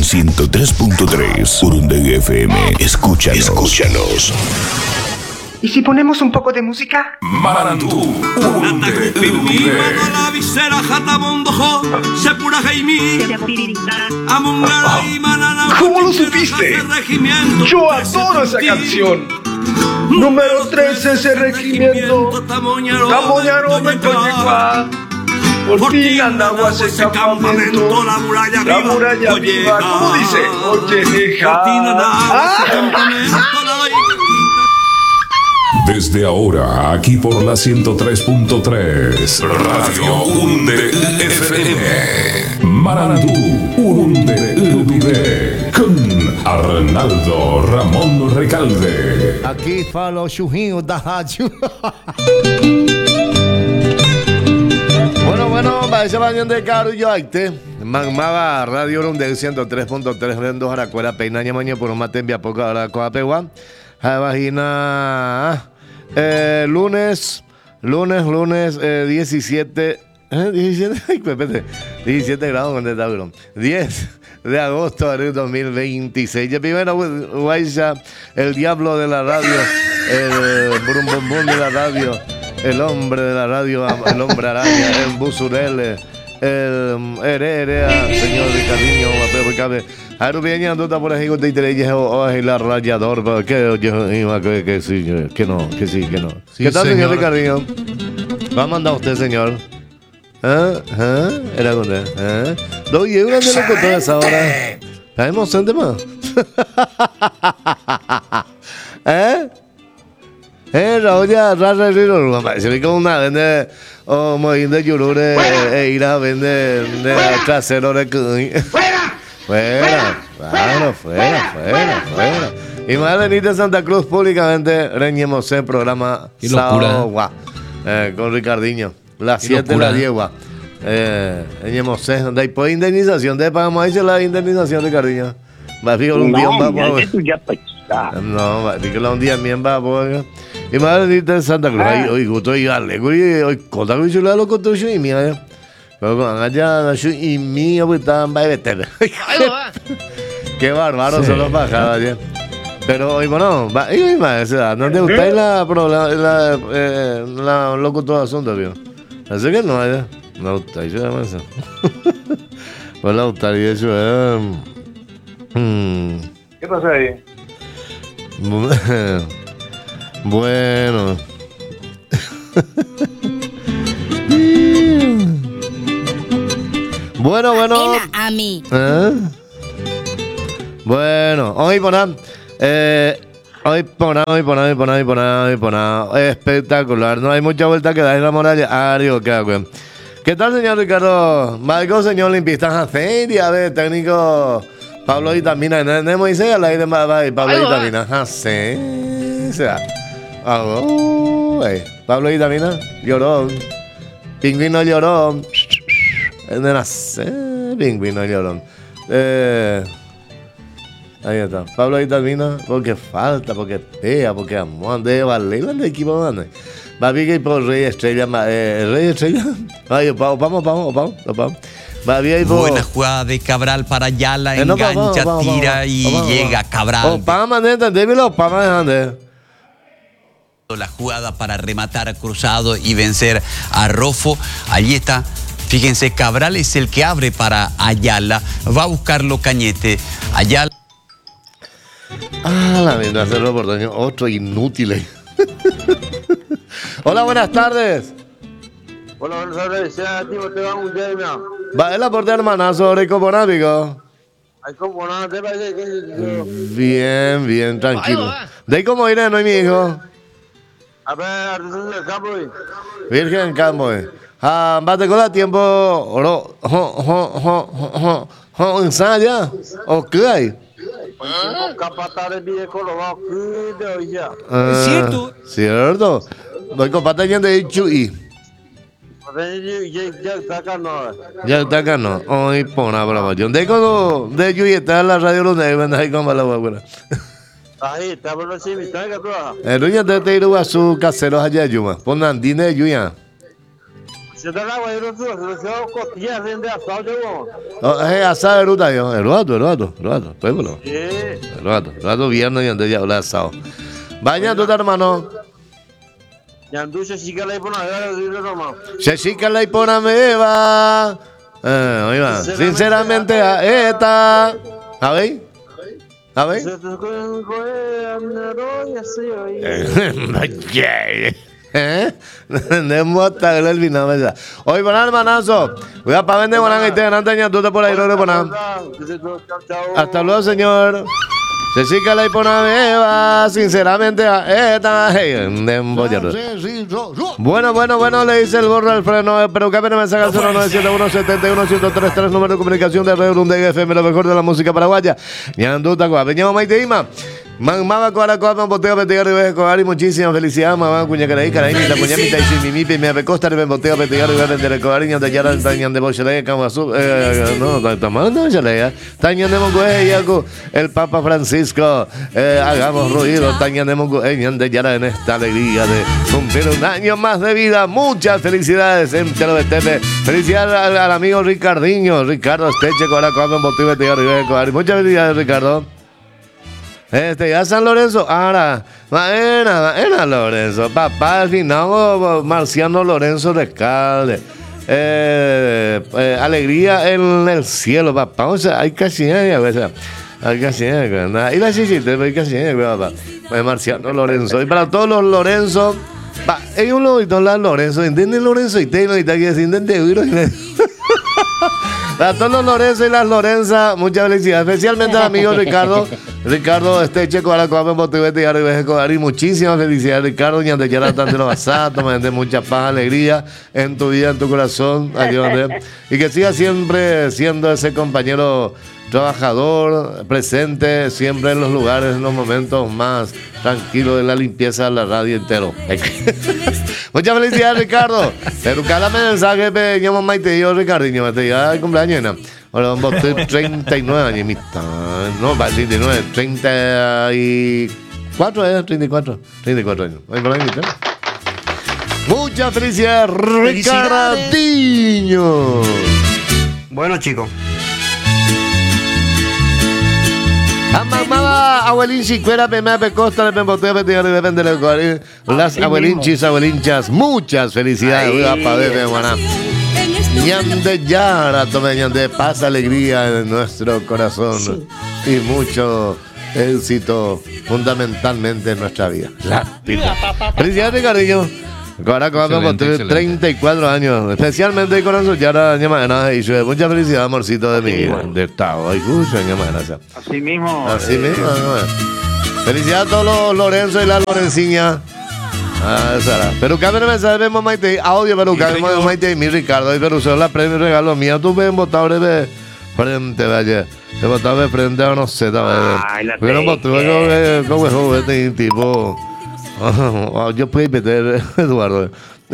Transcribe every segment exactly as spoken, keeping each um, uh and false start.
ciento tres punto tres, Urunday F M. Escúchanos. Escúchanos. ¿Y si ponemos un poco de música? Marandú, Urunday, Urunday. ¿Cómo lo supiste? Yo adoro esa canción. Número trece, ese regimiento. Tamoñaro me coyecua. Por ti andaba ese campamento. La muralla viva. ¿Cómo dice? Oye, hija. Desde ahora, aquí por la ciento tres punto tres, Radio Urunday F M. Marandú, Urunday, Urunday, con Arnaldo Ramón Recalde. Aqui fala o churrinho da rádio. Bueno, bueno, para ese baño de caro yo acte. Magmaba Radio Urunday ciento tres punto tres, Rendo Jaracuela, Peinaña Maño por un mate en Viapoca, ahora Coapegua. Vagina. Eh, lunes, lunes, lunes eh, diecisiete, ¿eh? diecisiete, ay, espérate, diecisiete grados, ¿dónde está, bro? diez de agosto del dos mil veintiséis. Ya primero, Guaysa, el diablo de la radio, el burumbumbum de la radio, el hombre de la radio, el hombre araña, el busurele, el heredera, señor Ricardinho, Cabe. Ahora viene andando por ahí con te interesa o es el radiador, que que que sí, que no, que sí, que no. Sí, ¿qué tal, señor Ricardinho? ¿Va a mandar usted, señor? ¿Ah? ¿Ah? Era con él. ¿Ah? Dos euros de lo que toda esa hora. ¿Sabemos gente más? ¿Eh? Eh, Raúl ya rara riro, se ve como una vende o movín de yurure e ir a vender de trasero de cuy. Fuera, claro, fuera, fuera, fuera. Y más venir de Santa Cruz públicamente, reñemos el programa Sábado Guá, eh, con Ricardinho. Las siete de la diegua. Eh, reñemos donde hay por indemnización, de pagamos ahí la indemnización, Ricardinho. Va fijo un día, va por. No, va fijo un día, bien va por. Y más venir de Santa Cruz, ahí, hoy gusto y dale, hoy conta con chula lo conto yo y mía. Pero allá y mío pues estaban bailetes. Qué bárbaro son los bajados ayer. Pero hoy bueno, va, y más, no te gusta la la la, eh, la locutor asunto, tío. Así que no hay, no gusta eso de más. Pues la gustaría eso eh. Hmm. ¿Qué pasa ahí? Bueno. Bueno, bueno. A mí. ¿Eh? Bueno, hoy ponan. Eh, hoy ponan, hoy ponan, hoy ponan, hoy ponan, hoy ponan. Espectacular. No hay mucha vuelta que dar en la muralla. Ario, ¿qué hago? ¿Qué tal, señor Ricardo? Marco, señor limpista, hace a ver, técnico Pablo Vitamina. No me dice al aire más Pablo Vitamina. Hace. O sea. Pablo Vitamina, llorón. Pingüino llorón. De nacer, pingüino llorón. Eh, ahí está. Pablo Vitamina, porque falta, porque pea, porque amor, de valer, de equipo, ande. Va bien por Rey Estrella, eh, Rey Estrella. Ay, vamos, vamos, vamos, vamos, vamos. Va bien por. Buena jugada de Cabral para Ayala, eh, no, engancha, vamos, vamos, tira vamos, y vamos, llega vamos. Cabral. Opama, neta, démelo, Opama, ande. La jugada para rematar cruzado y vencer a Rofo. Allí está. Fíjense, Cabral es el que abre para Ayala. Va a buscarlo Cañete. Ayala. Ah, la verdad, hacerlo por daño. Otro inútil. Hola, buenas tardes. Hola, buenas tardes. Ya, tío, te va un día, mira. Va, es la porta hermanazo, rico ponápico. Hay como nada, te parece que. Bien, bien, tranquilo. ¿De cómo iré, no, mi hijo? A ver, Arturo del Campo. Virgen Campo. Ah, bate con la tiempo. Oro. Ho, ho, ho, ho, ho, ensaya. Ok. Capataz de colorado, que de hoy ya. Es cierto. Cierto. Voy con pata de Chuy. Ya está acá, no. Ya está acá, no. Hoy pona brava. Yo de con de Chuy está en la radio los negros, ahí con la buena. Ahí está, pero sí, me está acá toda. El ruña de te iba a su caseros allá, Yuma. Pon andine de Yuya. Se te la voy a ir a hacer costillas de asado, yo. Oh, es asado de ruta yo. El rato, el rato, el rato. Pueblo. Sí. El rato, el rato viernes y antes ya habla asado. Vaya tú, hermano. Yandu se chica la ipona, hermano. Se chica la ipona me va. Eh, oiga, sinceramente, a esta. ¿A ver? ¿A ver? ¿Eh? Tenemos hasta el final, ¿verdad? Oye, buenas hermanazo. Voy a para vender buenas y te ganan tú te por ahí, no le pones. Hasta luego, señor. Se chica la ipona beba, sinceramente a esta. Bueno, bueno, bueno, le dice el gorro al freno, pero que apenas me saca el cero nueve siete uno siete uno uno cero tres tres, número de comunicación de Red Urundegue F M, lo mejor de la música paraguaya. Ñanduta, Peñamo Maiteima. Mamá Coara Coapa, Boteo, Petigar y Vejecoar, y muchísimas felicidades, mamá Cuña Caraí, Caraí, la Cuña Mita y Simimipi, me apecosta, y me Boteo, Petigar y Vender Coariña, de Yara, Tañan de Bochele, Camasu, no, está mal, no, Chale, Tañan de Mongoe, Yaco, el Papa Francisco, hagamos ruido, Tañan de Mongoe, de Yara, en esta alegría de cumplir un año más de vida. Muchas felicidades en Chelo de Tepe, felicidades al, al amigo Ricardiño, Ricardo Esteche, Coara Coapa, Boteo, Petigar y Vejecoar, muchas felicidades, Ricardo. Este, ya San Lorenzo, ahora, Maena, Maena Lorenzo, papá, al final, Marciano Lorenzo Rescalde, eh, eh, alegría en el cielo, papá, o sea, hay casi, a veces, hay casi, y la chichita, hay casi, papá, Marciano Lorenzo, y para todos los Lorenzo, pa, hay un lobito, la Lorenzo, ¿entienden Lorenzo? Y te lo está aquí, ¿entienden? A todos los Lorenzo y las Lorenzas, muchas felicidades, especialmente al amigo Ricardo, Ricardo Esteche, Coaracoa, Motivete y Arribeje, muchísimas felicidades, Ricardo, Ñandeyara, tanto lo basato, me mucha paz, alegría en tu vida, en tu corazón, ayúdate, y que siga siempre siendo ese compañero trabajador, presente, siempre en los lugares, en los momentos más tranquilos de la limpieza de la radio entero. Muchas felicidades, Ricardo. Pero cada mensaje me llamo Maite y yo, Ricardinho, te ya el cumpleaños, ¿no? Ahora vamos a tener treinta y nueve años, mitad. No, va, treinta y nueve, treinta y cuatro, ¿eh? treinta y cuatro, treinta y cuatro años. Ahí por ahí, mitad. Muchas felicidades, Ricardinho. Bueno, chicos. Mamá, abuelín, chicuera, pemea, pecosta, le pembotea, petea, le depende de las abuelinchis, abuelinchas, muchas felicidades, para ver, buena. Ñande Yara, tome Ñande, paz, alegría en nuestro corazón sí. Y mucho éxito, fundamentalmente en nuestra vida. Felicidades, Ricardinho. Ahora vamos tener treinta y cuatro años, especialmente con eso ya era ñamana y mucha felicidad, amorcito de mi vida. De estado, ay, escucha, ñamana. Así mismo. Así eh. mismo. Felicidades a todos los Lorenzo y la Lorenciña. Ah, Sara. Pero cámara mensaje, vemos Maite, audio, pero cámara Maite y mi Ricardo, y pero usted la premio regalo mía, tú ven votado de frente, vaya. Te votaba de frente a no sé, tal vez. Pero votaba como joven, tipo. Oh, yo puedo meter, Eduardo.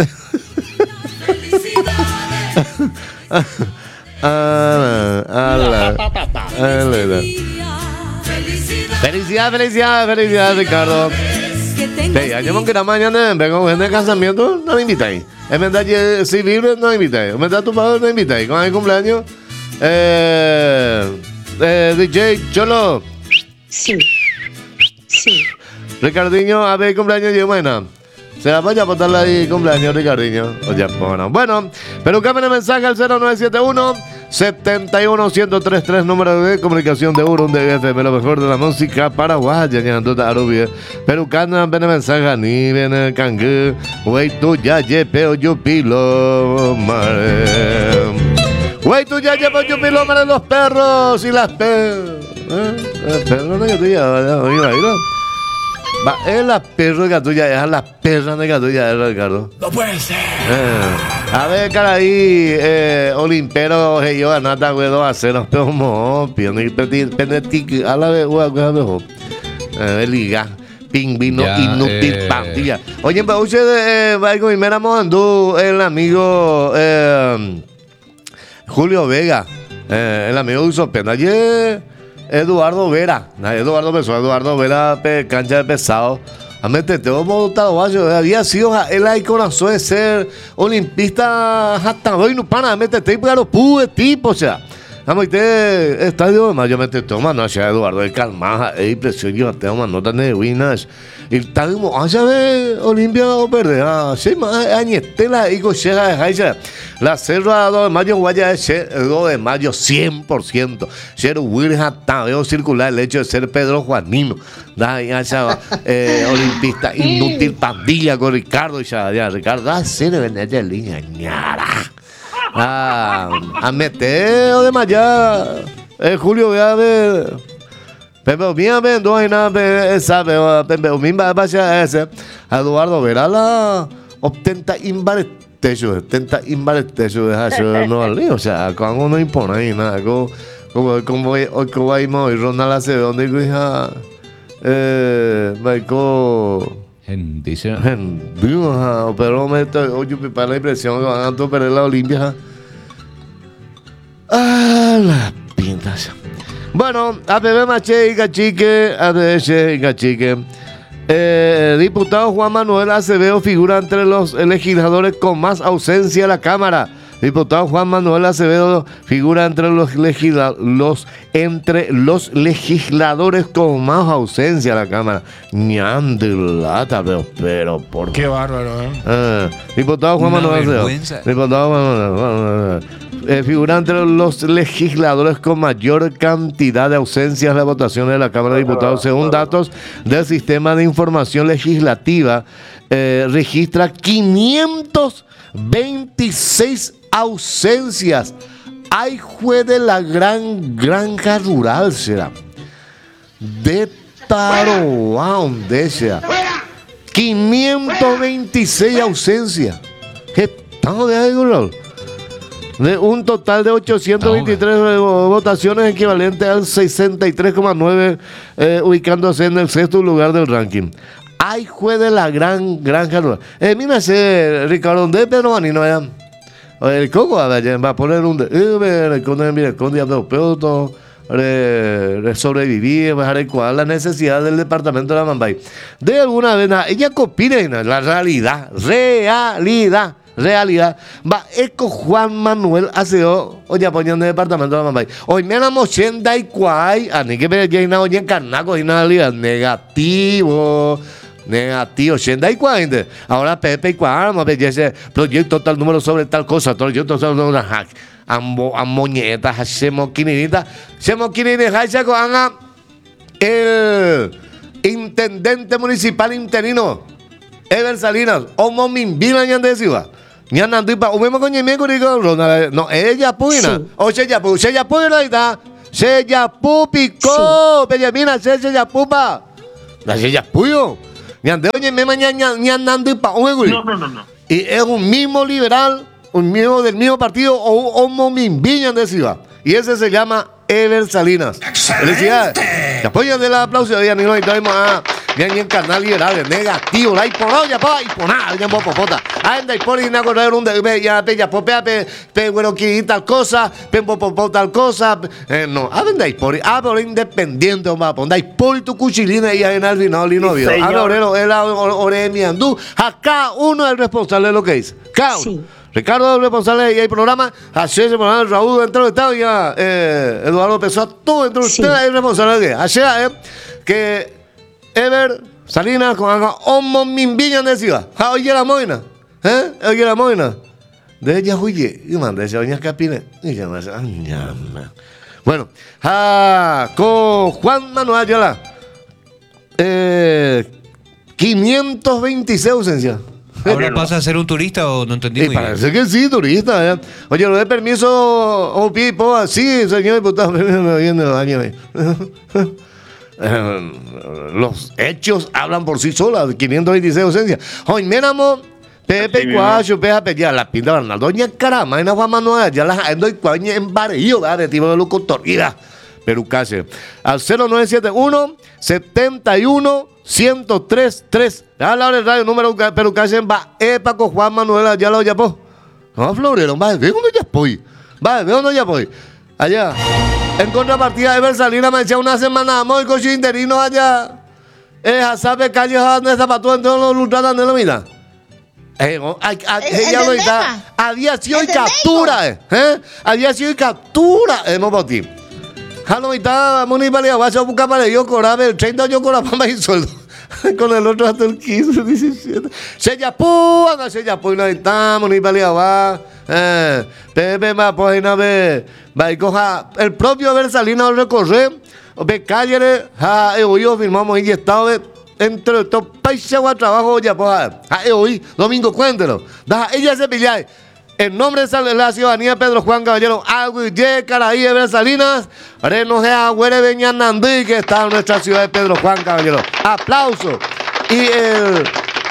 Felicidades, felicidades, felicidades, Ricardo. Hey, año que la mañana vengo en el casamiento, no me invitáis. En verdad, civil, no me invitáis. En verdad, tu padre no me invitáis. Con el cumpleaños, eh, eh, D J Cholo. Sí. Sí. Ricardinho, a ver, cumpleaños de buena. Se la vaya a botarle ahí, cumpleaños, Ricardinho. Oye, bueno. Bueno, pero cámbiame mensaje al cero nueve siete uno, siete uno, uno cero tres tres, número de comunicación de Urundegue F M, lo mejor de la música paraguaya, llegando a Arubia. Pero cámbiame ven mensaje a ni ven el cangú, güey, tú ya yepeo yo pilo, mare. Güey, tú ya yepeo yo pilo, mare, los perros y las perros. ¿Eh? Perros no que tú ya, oiga, oiga. Va, es la perra de tuya, es la perra de tuya, Ricardo. No puede ser. Eh, a ver, cara ahí, eh, Olimpero, yo ganata, güey, dos a cero, pero mo, piano y penetic, a la vez, güey, güey, mejor. Eh, liga, pingüino, inútil, eh... pandilla. Oye, pero usted, eh, va con mi mera mojandú, el amigo, eh, Julio Vega, eh, el amigo hizo pena ayer. Eduardo Vera, Eduardo Pesó, Eduardo Vera, pe, cancha de pesado. A meterte, vamos a votar, había sido él ahí corazón de ser olimpista hasta hoy, no para, meterte, pero pude tipo, o sea. Vamos a ir estadio de mayo, mete toma, no, ya Eduardo de Calmaja, e impresión, yo te amo, no tan de winners. Y tal como, ah, ya ve, Olimpia o perder, ah, sí, más, añetela, y cochera de Jaiza. La cerra dos de mayo, guaya de dos de mayo, cien por ciento. Ser Wilja, veo circular el hecho de ser Pedro Juanino. Da, ya, ya, eh, olimpista, inútil, pandilla con Ricardo, y ya, ya, Ricardo, da, se le vende de línea, ñara. Ah, a meter de Maya, eh, Julio, voy a ver. Pero mía, me no hay nada, sabe, pero mi va a ese. Eduardo, verá la obtenta imbaretecho, obtenta imbaretecho de Hacho, no al lío, o sea, cuando no impone ahí nada, como, como, como, como ahí, y Ronald hace, donde hija, eh, Michael. Dice. Dios, pero me estoy, oye, para la impresión que van a perder la Olimpia. Ah, la pinta. Bueno, a Bebé Maché y Cachique, a D H y Cachique. Eh, diputado Juan Manuel Acevedo figura entre los legisladores con más ausencia de la Cámara. Diputado Juan Manuel Acevedo figura entre los, legisla los, entre los legisladores con más ausencia de la Cámara. Ñandilata, pero, pero por qué bárbaro, ¿eh? eh diputado Juan Una Manuel Acevedo. vergüenza. Diputado Juan Manuel eh, figura entre los legisladores con mayor cantidad de ausencias de votaciones de la Cámara de Diputados. Según datos del Sistema de Información Legislativa, eh, registra quinientos veintiséis ausencias. Ay, jue de la gran granja rural, será. De Taroa, donde sea. quinientos veintiséis ausencias. ¿Qué estamos de ahí, rural? De un total de ochocientas veintitrés no, votaciones, equivalente al sesenta y tres coma nueve, eh, ubicándose en el sexto lugar del ranking. Ay, jue de la gran granja rural. Eh, mira ese Ricardo, ¿dónde Pedro Manino allá? El coco va a poner un de con el con diablo re sobrevivir, bajar el cual la necesidad del departamento de la Mambay. De alguna vez, ella copina la realidad, realidad, realidad. Va eco Juan Manuel Acevedo, oye, apoyan del departamento de la Mambay. Hoy me enamo ochenta y cuatro, a ni que me llena oye en carnaco y una realidad negativo. Negativo, ochenta y cuarenta. Ahora Pepe y Cuadra, ese proyecto tal número sobre tal cosa, proyecto tal número hack. Ambo, amoñeta, hacemos quinita. Hacemos quinita, hacemos con el intendente municipal interino, Ever Salinas, Omo Mimbila, ñan de Ciudad. Ñan Andipa, o mismo con Ñemé, no, ella puina. O se ya pu, se ya puina, ahí está. Se ya pu picó, Bellamina, se ya pupa. La se ya puyo. No, no, no, no. Y es un mismo liberal, un mismo del mismo partido o un homo mimbiñan de Ciudad. Y ese se llama Ever Salinas. Felicidades. Te apoyan del aplauso de Danilo y traemos a bien en canal liberal, negativo, la hipono, ya pa, hiponá, ya po popota. Anda y por ir a correr un de ya pe ya popea pe pe bueno que tal cosa, pe popota tal cosa. Eh, no, anda y por a por independiente, va, ponda y por tu cuchilina y en el final lino video. A orero era oremi andú. Acá uno es el responsable de lo que dice. Cao. Sí. Ricardo es el responsable y hay programa, ayer se programa Raúl dentro del Estado ya eh, Eduardo Pessoa, todo dentro de sí. Usted es el responsable de ayer eh, que Ever Salinas con haga homo mimbiñan de Ciudad. Ja, oye la moina, ¿eh? Oye la moina. De ella huye, y manda esa doña Capine. Y ya más, bueno, ja, con Juan Manuel Ayala, eh, quinientos veintiséis ausencias. ¿Ahora pasa a ser un turista o no entendí? Y muy parece bien. Que sí, turista. ¿eh? Oye, lo de permiso, oh, pipo, así, señor diputado, me viene los años. Los hechos hablan por sí solos, quinientos veintiséis ausencias. Hoy, miramos, Pepe Cuacho, Peja Peña, la pinta Bernal, doña Carama, Juan Manuel, ya las ando y cuaña en Barrillo, de tipo de locutor, mira, Perucase, al cero nueve siete uno, setenta y uno, ciento tres, tres. A la hora del radio número Perucase va Epaco Juan Manuel, ya lo yapó. No, Florero, va, ve uno ya voy. Va, ve uno ya voy. Allá. En contrapartida, Ever Salinas me decía una semana, vamos el coche interino allá. Eh, sabe calle de zapato en todos los lutradas de la vida. Eh, ella lo está. Aviación y captura, eh. Aviación y captura, hemos por ti. Halo está municipalidad, vas a buscar para yo cobraba el treinta, yo cobraba más y sueldo. Con el otro hasta el quince, diecisiete. Se yapú, anda se yapú, no está municipalidad, va. Eh, Pepe, ma, pues, no ve. Va y coja el propio Versalina al recorrer. Ve calle, ha, yo firmamos y estado entre estos países de trabajo, ya, pues, ha, hoy, Domingo, cuéntelo. Da, ella se pilla. En nombre de la ciudadanía, Pedro Juan Caballero, Agüille, Caraí, Salinas, Reno, Agüere, Beñanandí, que está en nuestra ciudad de Pedro Juan Caballero. Aplauso. Y, el,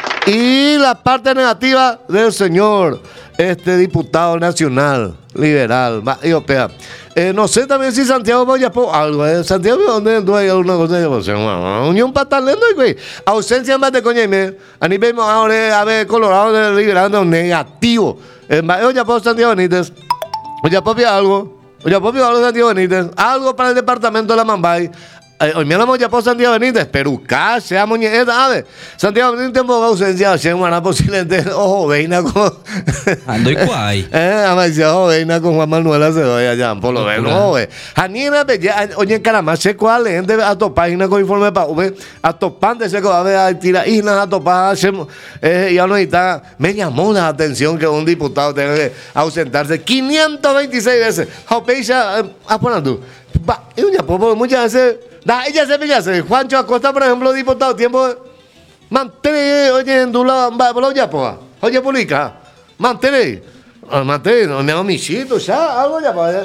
y la parte negativa del señor este diputado nacional, liberal, europea. Eh, no sé también si Santiago Boyapo, algo, eh. Santiago, ¿dónde no hay alguna cosa de emoción? Unión Patalendo, güey. Ausencia más de coña y me. A nivel ahora, a ver, Colorado de liberando negativo. Eh, Oyapo, Santiago Benítez. Oyapo, algo. Oyapo, algo, Santiago Benítez. Algo para el departamento de la Mambay. Hoy me hablamos ya por Santiago Benítez, Perucá, sea muñeca, a ver, Santiago Benítez poca ausencia, se una posiblemente ojo veina con. Ando y cuay. Eh, amaneció ojo veina con Juan Manuel Acedoya, ya, por lo menos, oye. Janina, oye, caramba, se cuál gente a tu página con informe para V, a topante se a ver, a tirar islas a topar, eh, ya no está. Me llamó la atención que un diputado tenga que ausentarse quinientas veintiséis veces. Jopeisha, a poner tú. Y una poco, muchas veces. Da, ella se pilla, Juancho Acosta, por ejemplo, diputado, tiempo. Mantén, oye, en Dula, oye, pues, oye, publica. Mantén, mantén, no me hago michito, ya, algo ya, pues.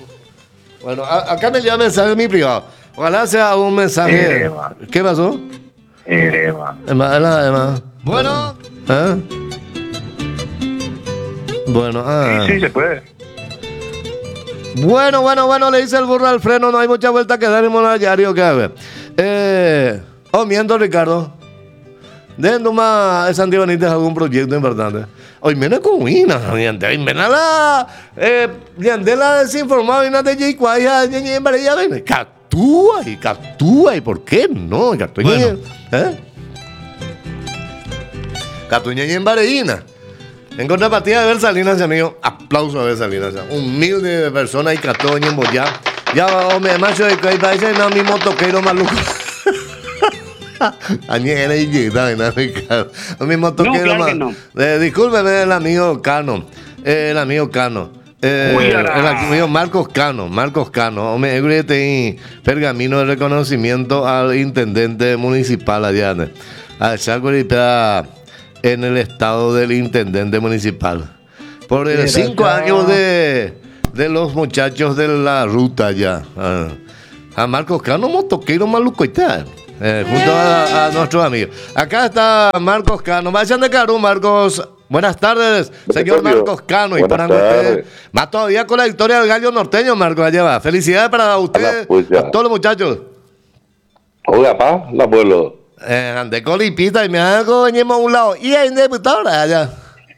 Bueno, a, acá me llega mensaje de mi privado. Ojalá sea un mensaje. Eh, ¿Qué pasó? Eh, Emma, Emma, Emma. Bueno. ¿Eh? Bueno, ah. Sí, sí, se puede. Bueno, bueno, bueno, le dice el burro al freno, no hay mucha vuelta que dar en Monallario, que a ver. Eh, oh, miento, Ricardo. Den más de Santiago Benítez algún proyecto importante. Hoy me con Ina, gente. Hoy me la. Eh, de la desinformada, Ina de J. Cuaya, en Varilla, ven. Captúa y captúa, ¿y por qué no? Captúa, ¿eh? Captúa en Varilla. En contrapartida de Bersalinas, amigo, aplauso a Bersalinas, humilde persona y catoña en Boyá. Ya, hombre, macho de que parece no mi motoquero maluco. Añera y llegada, ¿no, Ricardo? Mi motoquero no, claro no. eh, discúlpeme, el amigo Cano, eh, el amigo Cano. Eh, el amigo Marcos Cano, Marcos Cano, hombre, el pergamino de reconocimiento al intendente municipal allá, al Chaco en el estado del intendente municipal. Por eh, cinco años de, de los muchachos de la ruta ya. A, a Marcos Cano, motoquero maluco y tal. Eh, junto a, a nuestros amigos. Acá está Marcos Cano. Vayan de Carú, Marcos. Buenas tardes, señor Marcos Cano. Y para usted, va todavía con la victoria del gallo norteño, Marcos. Allá va. Felicidades para usted, a, a todos los muchachos. Oiga, pa, la abuelo. Eh, andé con lipita y me hago venimos a un lado. Y hay un diputado allá.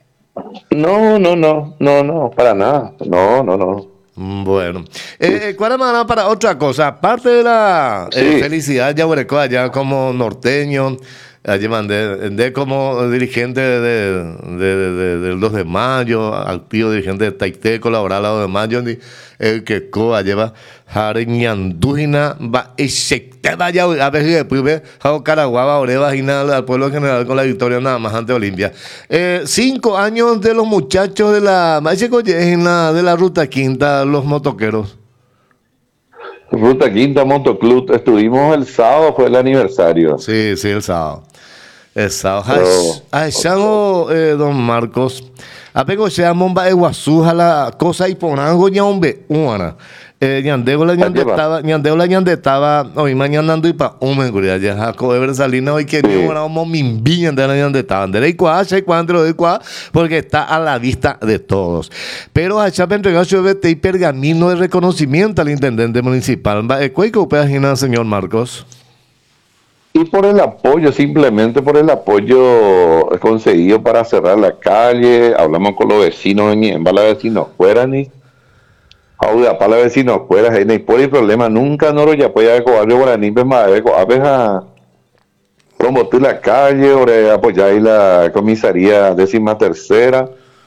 No, no, no, no, no, para nada. No, no, no. Bueno, eh, ¿cuál es más para otra cosa? Aparte de la sí. eh, felicidad ya Huereco allá como norteño, allí mandé de como dirigente de, de, de, de, del dos de mayo, activo dirigente de Taité, colaborador al dos de mayo, el que coa lleva Jareñandújina, va y se te vaya a ver si después ve a Caraguaba, Oreva, al pueblo en general con la victoria nada más ante Olimpia. Eh, cinco años de los muchachos de la, en la de la Ruta Quinta, los motoqueros. Ruta Quinta Motoclub, estuvimos el sábado, fue el aniversario. Sí, sí, el sábado. El sábado. Ay, oh, eh, don Marcos. Apego se llama Momba de Guazúja la cosa y ponango ñaombe una. Eh, ñandego la ñandetaba, ñandego la ñandetaba, hoy mañana ando y pa hombre, guria, ya Jaco Ever Salina hoy que no era un mimbi de la ñandetaba, de la cuá, se cuánto de cuá, porque está a la vista de todos. Pero a Chapa entregó su B T y pergamino de reconocimiento al intendente municipal. ¿Cuál que opina, señor Marcos? Y por el apoyo, simplemente por el apoyo conseguido para cerrar la calle, hablamos con los vecinos, ni en bala vecinos fuera ni auda para los vecinos fuera, ni por el problema, nunca no lo ya puede haber barrio guaraní, más a promotor la calle, ahora apoyar ahí la comisaría décima tercera.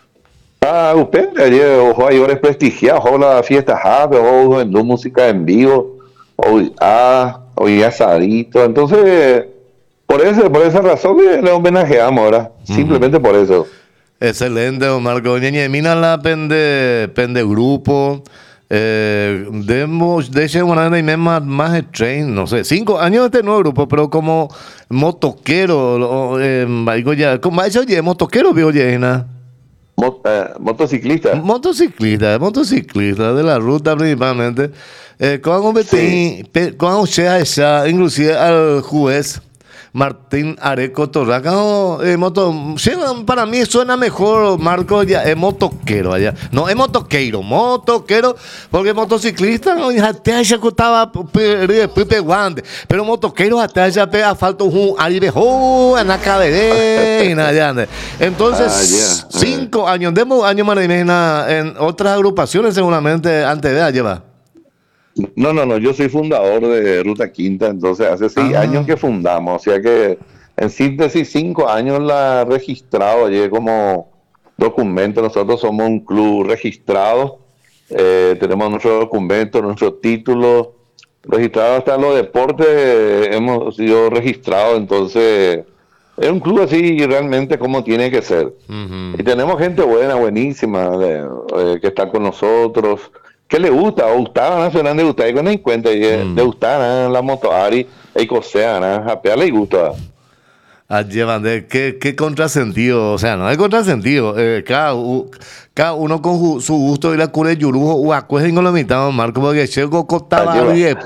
Ah, usted, ayer, ojo, ahí ahora prestigiado, ojo, la fiesta Jabe, ojo, en música en vivo, hoy, ah, hoy asadito, entonces, por eso, por esa razón le homenajeamos ahora, uh-huh. Simplemente por eso. Excelente, don Marco. Ñeñemina la pende, pende grupo. Eh, demos, de hecho, una más, más de train, no sé, cinco años de este nuevo grupo, pero como motoquero, eh, ya, como ha hecho, oye, motoquero, viejo, llena. Mot, eh, motociclista. Motociclista, motociclista de la ruta principalmente. Eh, cuando sí. Cuando sea esa, inclusive al juez Martín Areco Torraca, no, eh, moto, para mí suena mejor, Marco, ya es motoquero allá. No, es motoqueiro, motoquero, porque motociclista no até já cutava pipe guante, pero motoqueiro até já pega falta un aribejo na cadena allá. Entonces, ah, yeah. cinco años, demos años más en otras agrupaciones seguramente antes de llevar. No, no, no, yo soy fundador de Ruta Quinta, entonces hace seis ah. años que fundamos, o sea que en síntesis cinco años la registrado allí como documento. Nosotros somos un club registrado, eh, tenemos nuestro documento, nuestro título registrado, hasta en los deportes eh, hemos sido registrados, entonces es un club así realmente como tiene que ser. Uh-huh. Y tenemos gente buena, buenísima, de, eh, que está con nosotros. ¿Qué le gusta? O gustaba nacional de gustar, y cuando hay cuenta de mm. gustar la moto Ari, y cosea, a Pea le gusta. A llevan de qué, qué contrasentido, o sea, no hay contrasentido. Eh, cada, cada uno con ju, su gusto y la cura de yurujo, o acuerden con la mitad, Marco, porque Checo costaba bien,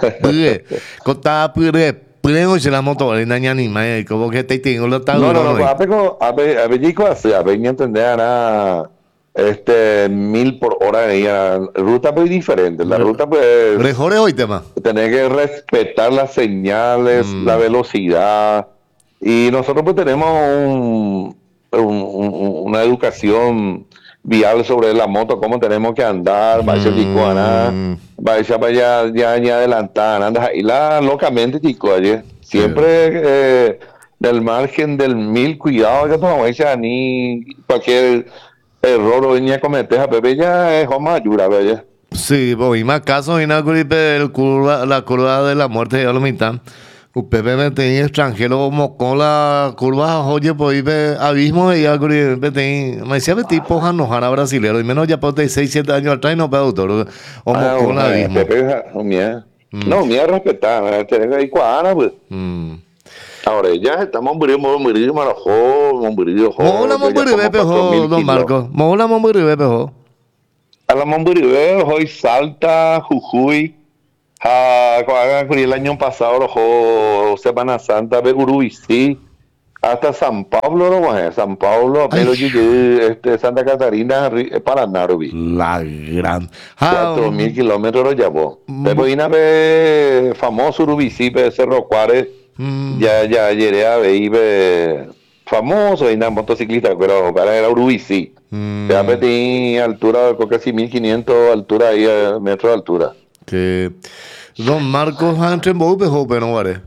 costaba bien. Pueden oír la moto, no hay animales, como que te tengo lo tal. No, no, no, a ver, a ver, a ver, chicos, a ver, entender nada. Este, mil por hora de ella. Ruta muy diferente. La ruta pues. Mejor es hoy tema. Tener que respetar las señales, mm. la velocidad. Y nosotros pues tenemos un, un, un, una educación vial sobre la moto, cómo tenemos que andar, va a ser ticuana, va a ser vaya ya ya adelantada, andas y la locamente tico ayer. Siempre eh, del margen del mil, cuidado que tomamos ella ni cualquier error o venía a cometer a Pepe ya es más ayuda, ¿verdad? Sí, pues, y más casos, y una curva, la curva de la muerte de la mitad. Un Pepe me tenía extranjero como con la curva, oye, pues, iba abismo y algo, me decía, me tipo janojara brasilero, y menos ya por seis, siete años atrás, y no, pero doctor, o ah, con la abismo. Pepe, mía. Mm. No, mía, respetar, tener ahí cuadra, pues. Mm. Ahora ya estamos muriendo, muriendo, marajo, muriendo, Mola Momburibe, pejo, don Marco. Mola Momburibe, pejo. A la Momburibe, hoy Salta, Jujuy. Ah, el año pasado, ojo, Semana Santa, Urubicí, hasta San Pablo, no, San Pablo, pero este, Santa Catarina, Paraná, la gran. Cuatro mil kilómetros lo llevó. Después vine a ver famoso Urubicí, Cerro Juárez. Mm. Ya, ya, llegué a ver famoso, y una motociclista, pero para era Urubicí. Mm. Ya metí altura, casi mil quinientos altura, ahí, metros de altura. Que don Marcos entre Bobe, pero vale.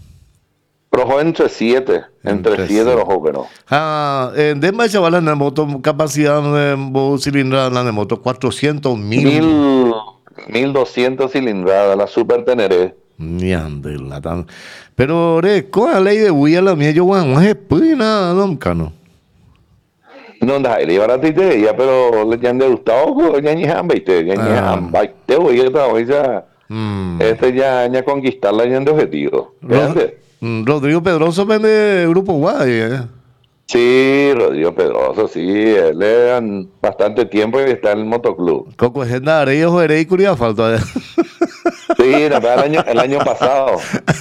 Pero entre siete, entre siete los jóvenes. Ah, en Denver chaval en la moto, capacidad de cilindrada en la moto, cuatrocientos mil. Mil doscientos cilindradas, la Super Teneré. Niandela tan. Pero re, con la ley de Buya la mía yo guan, no es pena, don Cano. No, da, le iba a ti te ya, pero le han de gustado, ya ni han visto, ya ni han visto, voy a trabajar este ya ya conquistarla ya de objetivo. Rodrigo Pedroso vende Grupo Guay, eh. Sí, Rodrigo Pedroso, sí, él le dan bastante tiempo y está en el motoclub. Coco es en Arey, ojo, Arey, curia falta. Sí, el año, el año pasado.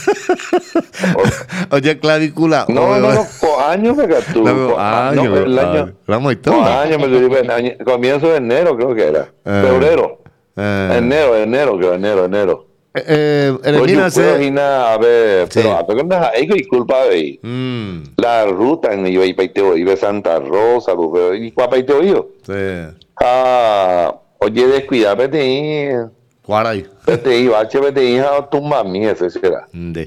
Oye, clavícula. No, no, no, con años me tú. No, años, no, el año. La muy con años me año, comienzo de enero creo que era. Eh, Febrero. Eh. Enero, enero, creo, enero, enero. Eh, eh, se... a ver, sí. Pero a ver, hay que disculpa de mm. La ruta en iba y paiteo, iba Santa Rosa, y cuál paiteo yo. Sí. Ah, oye, descuidate. ¿Cuál hay? P T I, H P T I, tumba mí, ese será. De.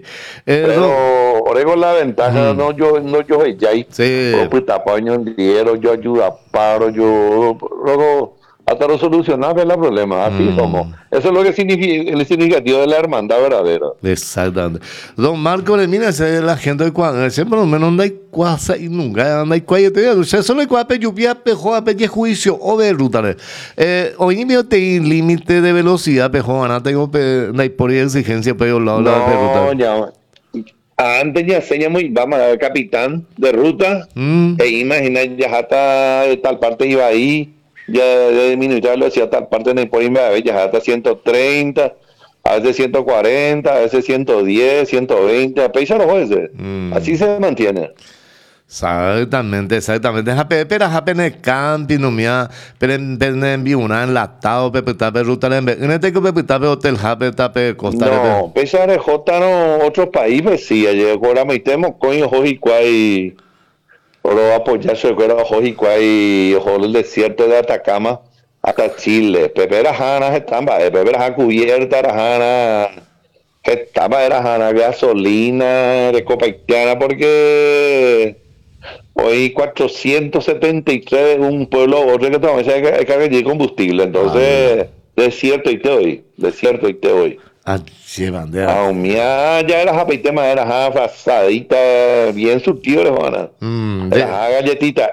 Pero, orego la ventaja, Mm. no yo, no yo, ya hay. Sí. Pues tapaño en dinero, yo ayuda, paro, yo, luego, hasta lo solucionar el problema, así Mm. como. Eso es lo que significa, el significativo de la hermandad verdadera. Exactamente. Don Marco, le mira, ese es la gente de Cuan, ese por lo menos no hay cuasa y nunca anda y cuaya te digo, usted solo hay cuape lluvia, pejo, ape juicio o de ruta. Eh, hoy mismo te límite de velocidad, pejo, ana tengo pe, no hay por ahí exigencia, pero la la de No, ruta. ya. Antes ya seña muy, vamos a ver, capitán de ruta, Mm. e imagina, ya hasta de tal parte iba ahí, ya de disminuir la velocidad, tal parte no hay por ahí, ya hasta ciento treinta, a veces ciento cuarenta, a veces ciento diez, ciento veinte, a pesar de ese. Mm. Así se mantiene. Exactamente, exactamente. Jape, pero jape en el camping, no mía, pero en en una enlatado, pepe tape ruta en en este que pepe tape hotel jape tape costa. No, pesar de J no, otros países sí, ayer ahora me temo coño Jojicuay, oro apoyarse que era Jojicuay, ojo el desierto de Atacama hasta Chile, pepe era jana estamba, pepe era cubierta era jana, estaba era jana gasolina de copa haitiana porque hoy cuatrocientos setenta y tres un pueblo otro que toma ese que carga combustible, entonces ah, desierto y te hoy, desierto y te hoy. Ah, sí, bandera. Ah, mía, ya era japeitema, era jafasadita, bien surtido, hermana. Mm, era galletita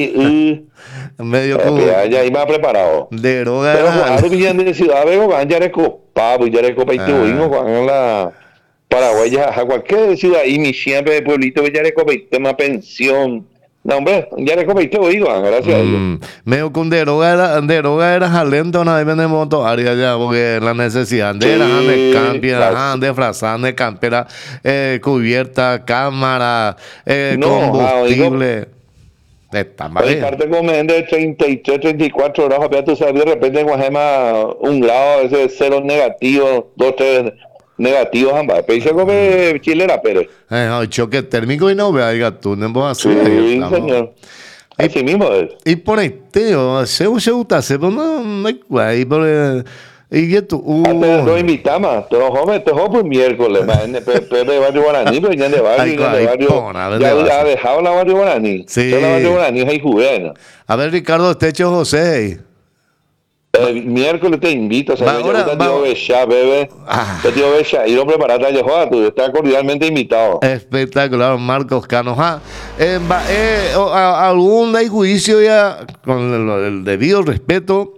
y uh, medio como ya, ya iba preparado. de droga. Pero claro, que ya de ciudad vego, ya era copado, ya era copaiteo, cuando la Paraguay ya cualquier ciudad y mi siempre pueblito ya era copaitema pensión. No, hombre, ya le comiste oído, gracias a Dios. Mm, medio con de droga era, de droga era jalento, no vende moto área ya, porque la necesidad de Sí, era de campera, claro. de frazán, de campera, eh, cubierta, cámara, eh, No, combustible. Está mal. El parte comen de treinta y tres, treinta y cuatro horas, apenas tú sabes, de repente en Guajema un grado, ese es cero negativo, dos, tres negativos ambas. Pero se come chilera, Pérez. Eh, no, choque térmico y no vea, diga tú, no vos así. Sí, ahí estamos. señor. Así mismo es. Y por ahí, tío, se se gusta, se pero no, no hay guay, pero eh, y que tú, uh, Antes lo invitamos, te lo joven, te joven miércoles, Pepe de Barrio Guaraní, pero ya de Ay, barrio, ya de ay, barrio, pona, ¿dónde ya vas? ha dejado la Barrio Guaraní. Sí. Ya la Barrio Guaraní es ahí juvenil. a ver, Ricardo Estecho José. El miércoles te invito, o sea, Va, me ahora, gusta va. tío Bechá, bebé. Ah. Te tío Bechá, y no preparate a Yehoa, tú estás cordialmente invitado. Espectacular, Marcos Canoja. Eh, va, eh, o- a- algún hay juicio ya, con el, el debido respeto.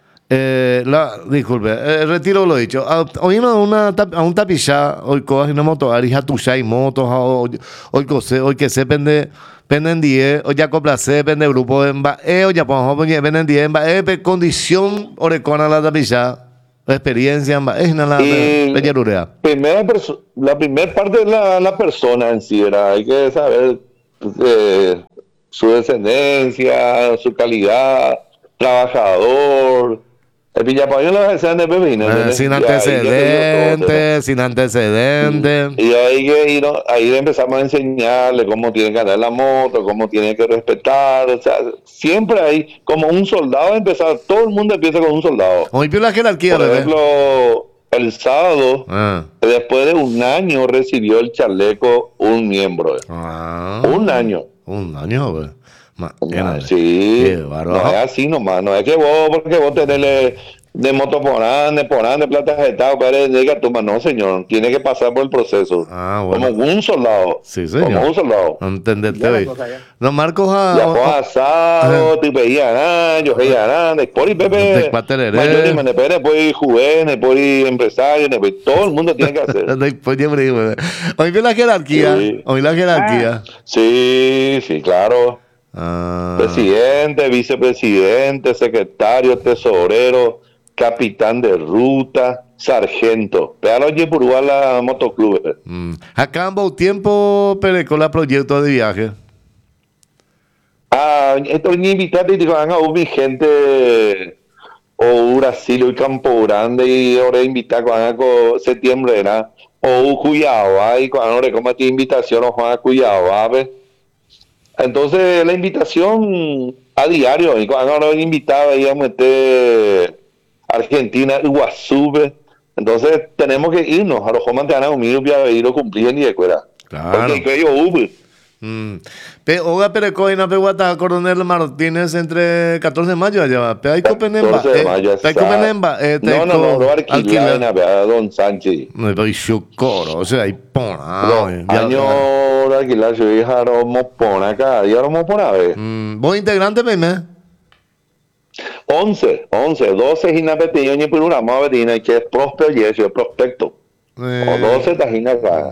Eh, la, disculpe, eh, retiro lo dicho. A- Hoy no una tap- a un tapizá, hoy cojas y una moto, arija tuya y motos, a- hoy hoy cose, hoy que se pende, penden diez, hoy ya complace, pende grupo en ba, eh, hoy ya pongo, hoy penden diez en ba, eh, pe- condición orecona la tapizá, experiencia en ba, es nada, Y- peñarurea. Primera perso- la primera parte es la, la persona en sí, ¿verdad? Hay que saber eh, su descendencia, su calidad, trabajador. El Villapaño la desean de Pepino. Eh, sin antecedentes, sin antecedentes. Y ahí, que ir, ¿no? ahí empezamos a enseñarle cómo tiene que andar la moto, cómo tiene que respetar. O sea, siempre hay como un soldado empezar. Todo el mundo empieza con un soldado. Hoy vio la jerarquía, Por bebé. ejemplo, el sábado, Ah. después de un año, recibió el chaleco un miembro. Ah. Un año. Un año, güey. Ma- Ah, era- sí, Qué no bárbaro. es así nomás, no es que vos, porque vos tenés de moto por ande, por ande, plata jetado, para diga tú, no señor, tiene que pasar por el proceso, Ah, bueno. como un soldado, Sí, señor. como un soldado. No entenderte Ya la hoy. cosa ya. No, Marcos, ah, Ya oh, fue oh, asado, te pedía nada, yo pedía nada, después y De Pepe, cuaterere. mayor y después después juvenil, después empresario, después todo el mundo tiene que hacer. después siempre, güey. Hoy vio la jerarquía. Sí. Hoy la jerarquía. Sí, sí, claro. Ah. Presidente, vicepresidente, secretario, tesorero, capitán de ruta, sargento. Pero oye, por igual la motoclub. Mm. Acá ambos tiempo, pero con la proyecto de viaje. Ah, esto ni invitarte y te van a mi gente o Brasil y Campo Grande y ahora invitar cuando septiembre, ¿no? O Cuyaba y cuando ahora como te invitación o Juan a Cuyaba, ¿ves? Entonces la invitación a diario y cuando nos invitaba íbamos a meter Argentina, Iguazú. Entonces tenemos que irnos. A los jóvenes te van a unir y a ir a cumplir ni de cuera. Claro. Porque yo Uber. Mm. Pe oga pero coina pe guata Coronel Martínez entre catorce de mayo allá. Pe hay copenemba. catorce de mayo. Pe hay copenemba. No, no, no, no alquilar en la Don Sánchez. No, pero yo coro, o sea, hay pona. No, año de alquilar, yo dije, vamos por acá, y ahora vamos por a ver. ¿Vos integrante, meme? once, once, doce gina petiño ni por una más betina que es próspero y eso es prospecto. O doce tajina acá.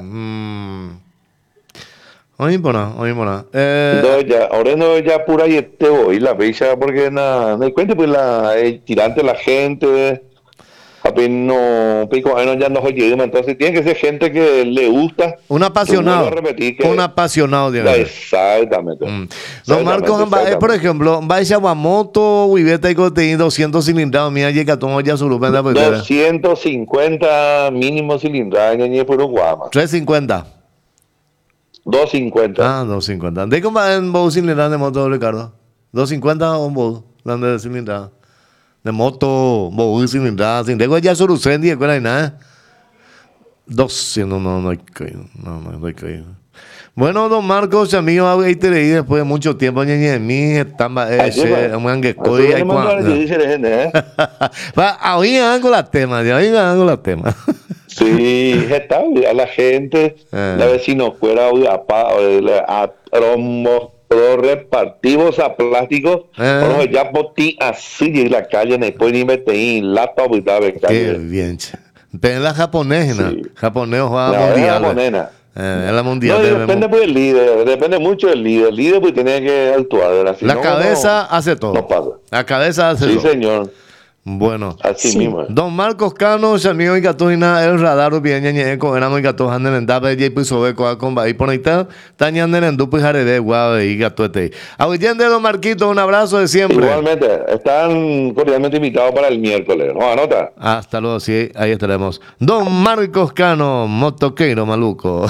Oye, pona, oye, pona. Eh, Entonces ya, ahora no ya pura y te voy la fecha porque nada, me cuenta pues la el tirante la gente, apenas no pico, no ya no oye, entonces tiene que ser gente que le gusta. Un apasionado. Repetir que, un apasionado, digamos. Exactamente. Mm. Don Marcos, eh, por ejemplo, va a Yamamoto, Wibeta y Coteín, doscientos cilindrados, mira, llega todo ya su lupa. doscientos cincuenta mínimo cilindrados, ni por un guama. trescientos cincuenta. doscientos cincuenta. Ah, doscientos cincuenta. ¿De cómo va en bow cilindrada de moto, Ricardo? ¿doscientos cincuenta o un bow? ¿Dónde de cilindrada? De moto, bow cilindrada, sin de ya solo usendi, de cuál nada. doscientos, no, no hay que no, no, no hay que Bueno, don Marcos, amigo, ahí te leí después de mucho tiempo, ñeñe de mí, estamba ese, un anguecoy, ahí cuando. Va, ahí hago la tema, ahí hago la tema. Sí, está, a la gente, eh. la vecino fuera a romos, repartimos a plástico, eh. ya por ti así en la calle, después ni me te la tabla de calle. Qué bien, che. Pero la japonesa, sí. Japonés juega no, mundial. Es la japonesa. Eh, es la mundial. No, depende pues del líder, depende mucho del líder. El líder pues tiene que actuar. La no, cabeza no, hace todo. No pasa. La cabeza hace sí, todo. Sí, señor. Bueno, así sí. mismo. Don Marcos Cano, amigo y Catojina, el radar, bien, ñañe, con éramos y Catojana en el Dabe, y pues sobre con ahí por ahí está, tañan en el Dupo y Jarede, guau, y Gatuete. Aguillende, Don Marquito, un abrazo de siempre. Igualmente, están cordialmente invitados para el miércoles, ¿no? Anota. Hasta luego, sí, ahí estaremos. Don Marcos Cano, motoqueiro maluco.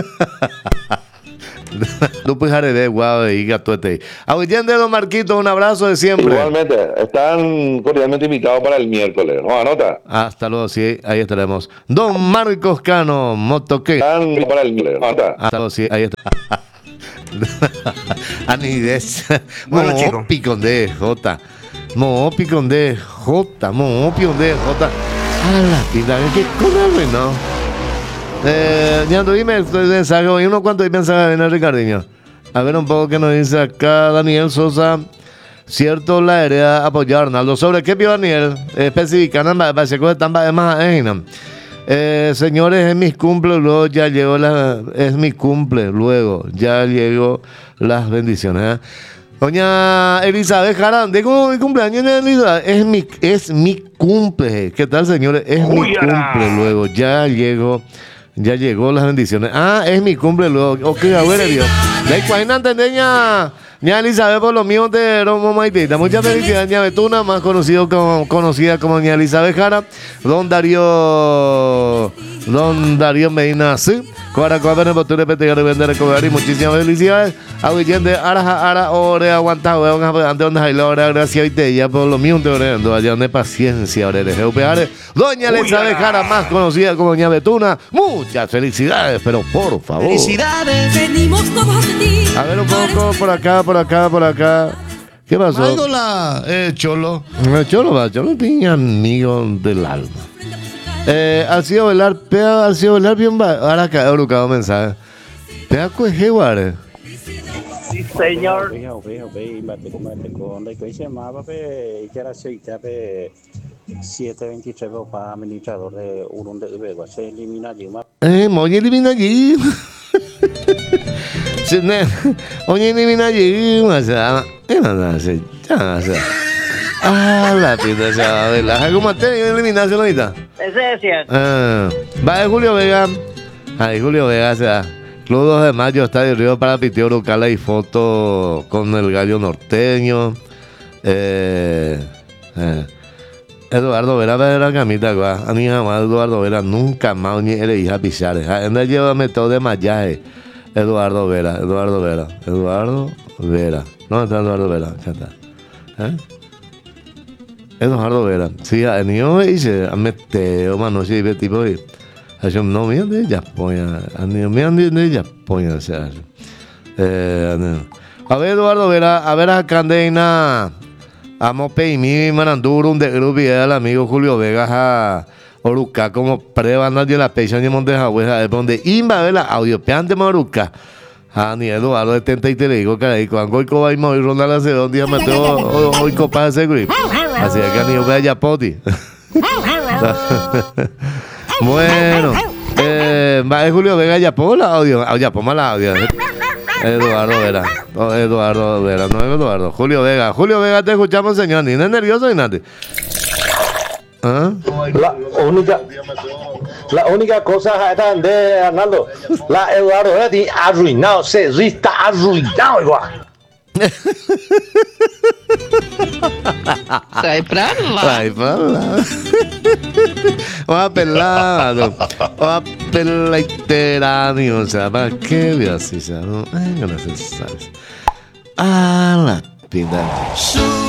Dupo y Jarede, guau, y Gatuete. Aguillende, Don Marquito, un abrazo de siempre. Igualmente, están cordialmente invitados para el miércoles, ¿no? Anota. Hasta luego, sí, ahí estaremos. Don Marcos Cano, motoqueiro. Están para el miércoles, ¿no? Anota. Hasta luego, sí, ahí estaremos. Anides. Bueno, chico. Mopi con D, J. Mopi con D, J. Mopi con D, J. A la pila, ¿qué con no? Eh, ya dime el mensaje, y uno cuánto hay mensaje en el Ricardinho. A ver un poco que nos dice acá Daniel Sosa. Cierto, la hereda apoyar a Arnaldo. ¿Sobre qué pidió Daniel? Especifican, para que están más eh, señores, es mi cumple, luego ya llegó la. Es mi cumple, luego ya llegó las bendiciones. ¿eh? Doña Elizabeth Jarán, digo mi cumpleaños, Elizabeth. Es mi, es mi cumple. ¿Qué tal, señores? Es mi cumple, luego ya llegó. Ya llegó las bendiciones. Ah, es mi cumple luego. Ok, a ver, Dios. De cuándo entendeña. Ña Elizabeth, por lo mío de Romo Maitita. Muchas felicidades, Ña Betuna, más conocido como, conocida como Ña Elizabeth Jara. Don Darío. Don Darío Medina, sí. Cuaracoa, Benepotú, Repete, Vender, Recoger y muchísimas felicidades. A Guillén Araja, Ara, Ore, Aguanta, Weón, ante donde hay la hora, gracias y te ya por lo mío, te orando, allá donde paciencia, Ore, Geopeare. Doña Elizabeth Jara, más conocida como Ña Betuna. Muchas felicidades, pero por favor. Felicidades, venimos todos de ti. A ver un poco, por acá, por acá, por acá. ¿Qué pasó? La, eh, Cholo. El Cholo va, Cholo tiene amigo del alma. Eh, Alcido Velar, pega Alcido Velar bien va. Ahora acá, educado mensaje. Pega cueje, guare. Sí, señor. siete veintitrés para administrador de Urun de Ubegua. Se elimina allí. Eh, moñe elimina allí. Oye, elimina allí. Más nada. ¿Qué nada? Se llama. Ah, la pita se va a ver. La hago más técnica, eliminación ahorita. Ese es cierto. Ah, va de Julio Vega. Ahí Julio Vega se va. Club dos de mayo, Estadio Río para Piteo Local y foto con el gallo norteño. Eh, eh. Eduardo Vera va a la camita, guau. A mi mamá Eduardo Vera nunca más ni le hija pisares. Anda lleva método de mallaje. Eduardo Vera, Eduardo Vera, Eduardo Vera. ¿Dónde está Eduardo Vera? Ya está. ¿Eh? Eduardo Vera. Sí, a niño dice, a meteo, mano, sí, ve tipo y acho no me ande ya poña, a niño me ande ya poña, o sea. Eh, a ver Eduardo Vera, a ver a Candena, amo pe mi mananduro un de grupo y el amigo Julio Vegas a Oruca como prueba nadie la pecha ni monte Jagüe, donde imba ver la audio peante Moruca. Ah, ni Eduardo de setenta y tres le digo, caray, cuando hoy coba y me voy a rondar la un día me tengo hoy copa de grip. Así que ni yo vea ya poti. Bueno, eh, va Julio Vega ya pongo la audio, ya pongo la audio. Eduardo Vera, no, Eduardo Vera, no es Eduardo, Julio Vega, Julio Vega te escuchamos señor, ni no es nervioso ni nada. ¿Ah? La única, la única cosa es de Arnaldo, la Eduardo Vera tiene arruinado, se está arruinado igual. Sai pra lá. Sai pra lá. Uma pelada. Uma peleiteira, o sea, ¿para qué voy a decir? No es necesario. Ah, la pida.